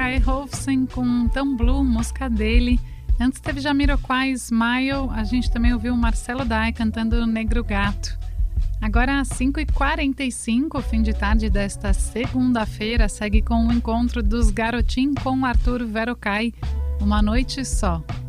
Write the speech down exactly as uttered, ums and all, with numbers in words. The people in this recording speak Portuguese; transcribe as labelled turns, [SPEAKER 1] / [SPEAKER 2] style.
[SPEAKER 1] Kai Rolfsen com Tão Blue, música dele. Antes teve Jamiroquai, Smile. A gente também ouviu Marcelo Dai cantando Negro Gato. Agora às cinco e quarenta e cinco, fim de tarde desta segunda-feira, segue com o encontro dos Garotim com Arthur Verocai, Uma Noite Só.